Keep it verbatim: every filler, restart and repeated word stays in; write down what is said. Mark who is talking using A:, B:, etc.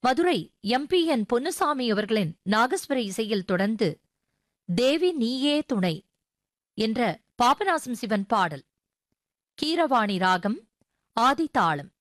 A: Madurai M B என் பொன்னுசாமி அவர்களின் நாகஸ்வர இசையில் தொடர்ந்து தேவி நீயே துணை என்ற பாபநாசம் சிவன் பாடல். கீரவாணி ராகம், ஆதி தாளம்.